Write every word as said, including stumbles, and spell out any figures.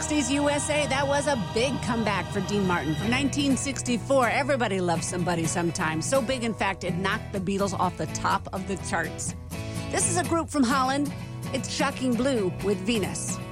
sixties U S A, that was a big comeback for Dean Martin. From nineteen sixty-four, everybody loves somebody sometime. So big, in fact, it knocked the Beatles off the top of the charts. This is a group from Holland. It's Shocking Blue with Venus.